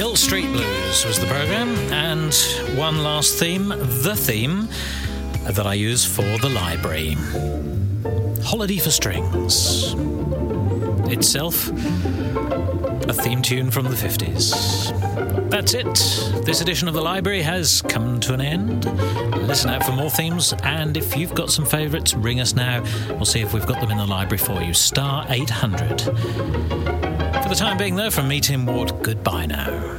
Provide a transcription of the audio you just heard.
Hill Street Blues was the programme, and one last theme, the theme that I use for the library. Holiday for Strings. Itself, a theme tune from the 50s. That's it. This edition of the library has come to an end. Listen out for more themes, and if you've got some favourites, ring us now. We'll see if we've got them in the library for you. *800. For the time being, though, from me, Tim Ward, goodbye now.